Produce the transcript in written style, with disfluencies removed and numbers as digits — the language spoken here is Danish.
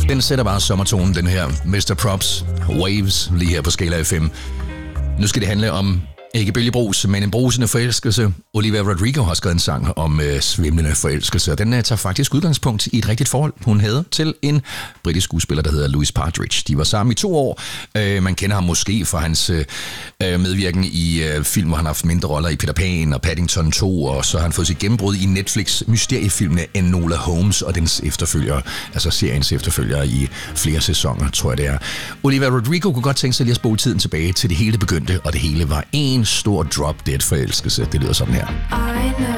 Den sætter bare sommertonen, den her Mr. Props Waves, lige her på Skala FM. Nu skal det handle om ikke bølgebrus, men en brusende forelskelse. Olivia Rodrigo har skrevet en sang om svimlende forelskelse, og den tager faktisk udgangspunkt i et rigtigt forhold, hun havde til en britisk skuespiller, der hedder Louis Partridge. De var sammen i 2 år. Man kender ham måske fra hans medvirken i film, hvor han har haft mindre roller i Peter Pan og Paddington 2, og så har han fået sit gennembrud i Netflix mysteriefilmene Enola Holmes og dens efterfølger, altså seriens efterfølger i flere sæsoner, tror jeg det er. Olivia Rodrigo kunne godt tænke sig lige at spole tiden tilbage til det hele begyndte, og det hele var en stor drop-dead forelskelse. Det lyder sådan her.